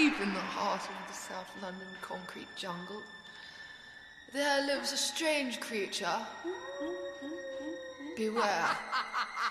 deep in the heart of the South London concrete jungle, there lives a strange creature. Beware.